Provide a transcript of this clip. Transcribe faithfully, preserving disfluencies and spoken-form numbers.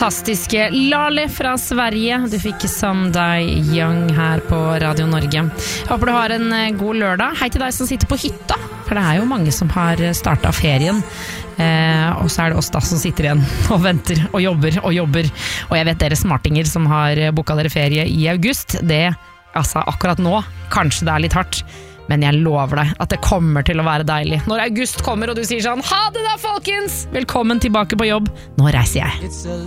fantastiske Lali fra Sverige. Du fikk Someday Young her på Radio Norge. Håper du har en god lørdag. Hei til deg som sitter på hytta, for det er jo mange som har startet ferien. Eh, og så er det oss da som sitter igjen og venter og jobber og jobber. Og jeg vet dere smartinger som har boka dere ferie i august. Det, altså akkurat nå, kanskje det er litt hardt, men jeg lover deg at det kommer til å være deilig. Når august kommer og du sier sånn, ha det da folkens! Velkommen tilbake på jobb, nå reiser jeg.